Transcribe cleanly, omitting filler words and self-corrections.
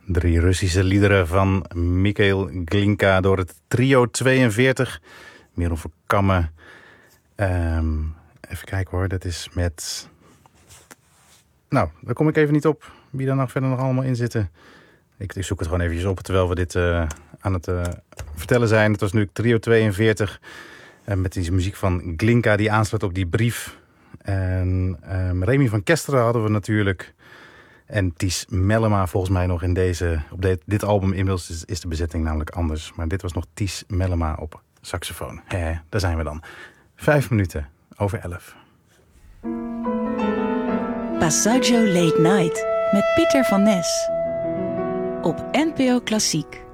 3 Russische liederen van Mikhail Glinka door het trio 42. Merel Verkammen. Even kijken hoor, dat is met... Nou, daar kom ik even niet op wie daar nog verder nog allemaal in zitten. Ik zoek het gewoon eventjes op terwijl we dit aan het vertellen zijn. Het was nu trio 42 met die muziek van Glinka die aansluit op die brief. En Remy van Kesteren hadden we natuurlijk... En Ties Mellema volgens mij nog in op dit album. Inmiddels is de bezetting namelijk anders. Maar dit was nog Ties Mellema op saxofoon. Daar zijn we dan. 5 minuten over 11. Passaggio Late Night met Pieter van Nes. Op NPO Klassiek.